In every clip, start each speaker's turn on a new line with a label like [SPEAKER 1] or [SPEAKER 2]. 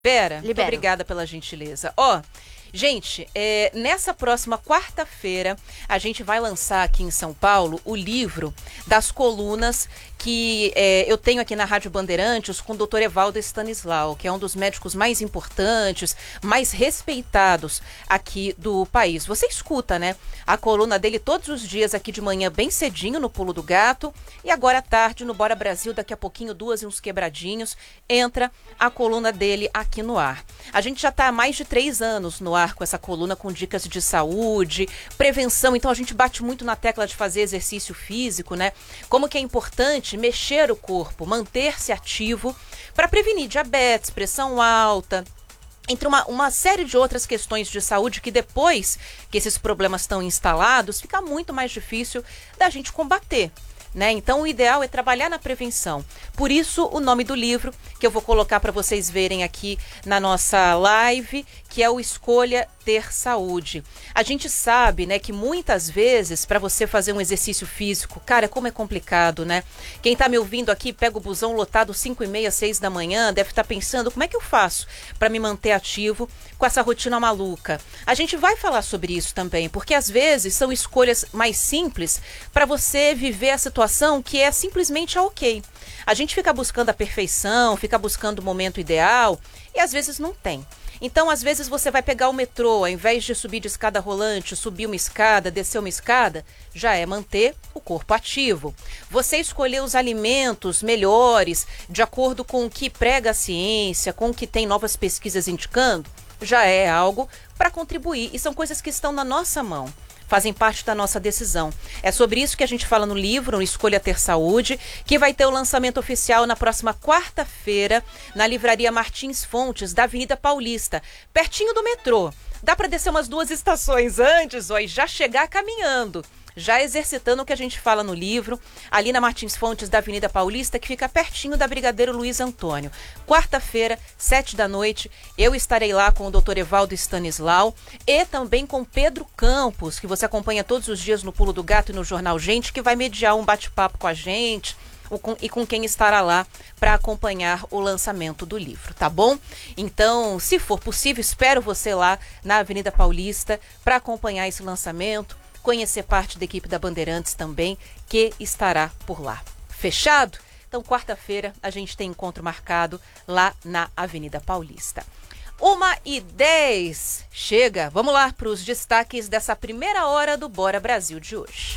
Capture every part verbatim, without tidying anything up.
[SPEAKER 1] Libera?
[SPEAKER 2] Libero.
[SPEAKER 1] Muito obrigada pela gentileza. Ó, gente, é, nessa próxima quarta-feira, a gente vai lançar aqui em São Paulo o livro das colunas que é, eu tenho aqui na Rádio Bandeirantes com o doutor Evaldo Stanislau, que é um dos médicos mais importantes, mais respeitados aqui do país. Você escuta, né? A coluna dele todos os dias aqui de manhã, bem cedinho, no Pulo do Gato, e agora à tarde no Bora Brasil, daqui a pouquinho, duas e uns quebradinhos, entra a coluna dele aqui no ar. A gente já está há mais de três anos no ar com essa coluna, com dicas de saúde, prevenção, então a gente bate muito na tecla de fazer exercício físico, né? Como que é importante mexer o corpo, manter-se ativo para prevenir diabetes, pressão alta, entre uma, uma série de outras questões de saúde que depois que esses problemas estão instalados, fica muito mais difícil da gente combater, né? Então o ideal é trabalhar na prevenção. Por isso o nome do livro, que eu vou colocar para vocês verem aqui na nossa live, que é o Escolha Ter Saúde. A gente sabe, né, que muitas vezes para você fazer um exercício físico, cara, como é complicado, né? Quem tá me ouvindo aqui, pega o busão lotado cinco e meia, seis da manhã, deve estar pensando, como é que eu faço para me manter ativo com essa rotina maluca? A gente vai falar sobre isso também, porque às vezes são escolhas mais simples para você viver a situação que é simplesmente a ok. A gente fica buscando a perfeição, fica buscando o momento ideal e às vezes não tem. Então, às vezes, você vai pegar o metrô, ao invés de subir de escada rolante, subir uma escada, descer uma escada, já é manter o corpo ativo. Você escolher os alimentos melhores, de acordo com o que prega a ciência, com o que tem novas pesquisas indicando, já é algo para contribuir. E são coisas que estão na nossa mão, fazem parte da nossa decisão. É sobre isso que a gente fala no livro, no Escolha Ter Saúde, que vai ter o lançamento oficial na próxima quarta-feira, na Livraria Martins Fontes, da Avenida Paulista, pertinho do metrô. Dá para descer umas duas estações antes, ó, e já chegar caminhando, já exercitando o que a gente fala no livro, ali na Martins Fontes da Avenida Paulista, que fica pertinho da Brigadeiro Luiz Antônio. Quarta-feira, sete da noite, eu estarei lá com o doutor Evaldo Stanislau e também com Pedro Campos, que você acompanha todos os dias no Pulo do Gato e no Jornal Gente, que vai mediar um bate-papo com a gente e com quem estará lá para acompanhar o lançamento do livro, tá bom? Então, se for possível, espero você lá na Avenida Paulista para acompanhar esse lançamento, conhecer parte da equipe da Bandeirantes também, que estará por lá. Fechado? Então, quarta-feira, a gente tem encontro marcado lá na Avenida Paulista. Uma e dez. Chega! Vamos lá para os destaques dessa primeira hora do Bora Brasil de hoje.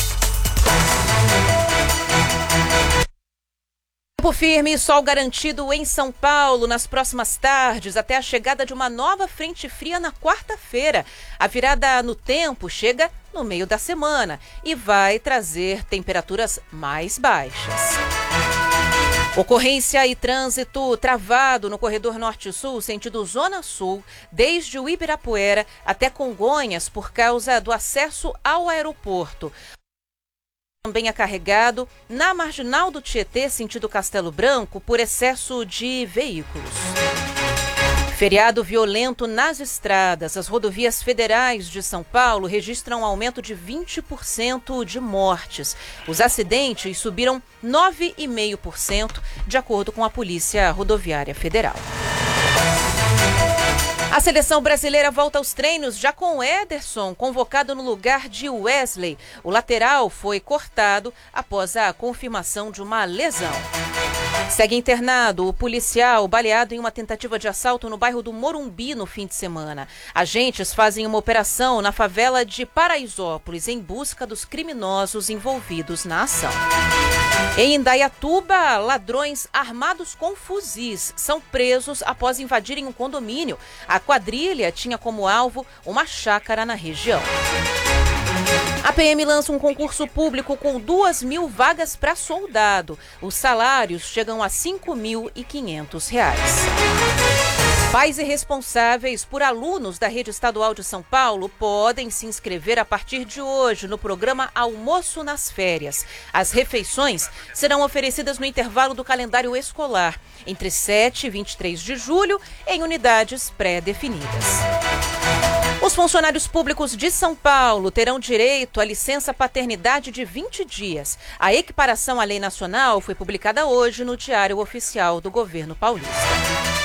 [SPEAKER 1] Tempo firme e sol garantido em São Paulo nas próximas tardes, até a chegada de uma nova frente fria na quarta-feira. A virada no tempo chega no meio da semana e vai trazer temperaturas mais baixas. Ocorrência e trânsito travado no corredor norte-sul, sentido Zona Sul, desde o Ibirapuera até Congonhas, por causa do acesso ao aeroporto. Também é carregado na Marginal do Tietê, sentido Castelo Branco, por excesso de veículos. Feriado violento nas estradas. As rodovias federais de São Paulo registram um aumento de vinte por cento de mortes. Os acidentes subiram nove vírgula cinco por cento, de acordo com a Polícia Rodoviária Federal. A seleção brasileira volta aos treinos já com Ederson, convocado no lugar de Wesley. O lateral foi cortado após a confirmação de uma lesão. Segue internado o policial baleado em uma tentativa de assalto no bairro do Morumbi no fim de semana. Agentes fazem uma operação na favela de Paraisópolis em busca dos criminosos envolvidos na ação. Em Indaiatuba, ladrões armados com fuzis são presos após invadirem um condomínio. A quadrilha tinha como alvo uma chácara na região. A P M lança um concurso público com duas mil vagas para soldado. Os salários chegam a cinco mil e quinhentos reais. Pais e responsáveis por alunos da Rede Estadual de São Paulo podem se inscrever a partir de hoje no programa Almoço nas Férias. As refeições serão oferecidas no intervalo do calendário escolar, entre sete e vinte e três de julho, em unidades pré-definidas. Os funcionários públicos de São Paulo terão direito à licença paternidade de vinte dias. A equiparação à lei nacional foi publicada hoje no Diário Oficial do Governo Paulista.